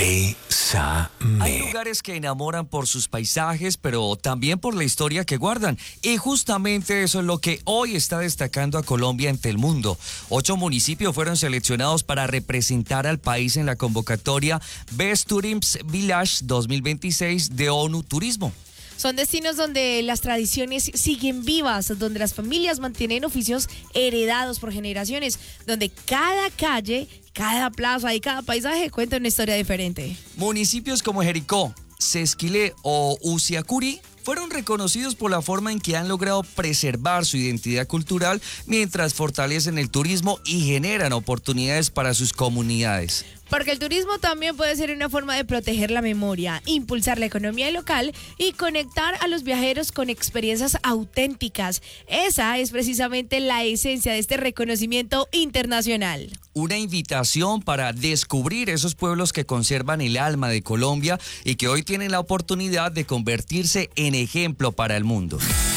Bésame. Hay lugares que enamoran por sus paisajes, pero también por la historia que guardan. Y justamente eso es lo que hoy está destacando a Colombia ante el mundo. 8 municipios fueron seleccionados para representar al país en la convocatoria Best Tourism Village 2026 de ONU Turismo. Son destinos donde las tradiciones siguen vivas, donde las familias mantienen oficios heredados por generaciones, donde cada calle, cada plaza y cada paisaje cuenta una historia diferente. Municipios como Jericó, Sesquilé o Usiacurí fueron reconocidos por la forma en que han logrado preservar su identidad cultural mientras fortalecen el turismo y generan oportunidades para sus comunidades. Porque el turismo también puede ser una forma de proteger la memoria, impulsar la economía local y conectar a los viajeros con experiencias auténticas. Esa es precisamente la esencia de este reconocimiento internacional. Una invitación para descubrir esos pueblos que conservan el alma de Colombia y que hoy tienen la oportunidad de convertirse en ejemplo para el mundo.